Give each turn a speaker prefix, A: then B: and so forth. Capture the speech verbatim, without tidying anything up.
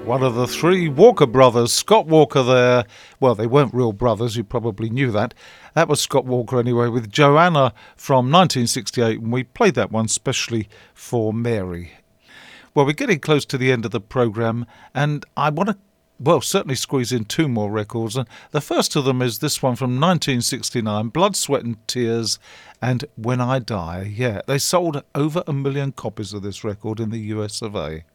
A: One of the three Walker brothers, Scott Walker there. Well, they weren't real brothers, you probably knew that. That was Scott Walker anyway, with Joanna from nineteen sixty-eight, and we played that one specially for Mary. Well, we're getting close to the end of the programme, and I want to, well, certainly squeeze in two more records. And the first of them is this one from nineteen sixty-nine, Blood, Sweat and Tears and When I Die. Yeah, they sold over a million copies of this record in the U S of A.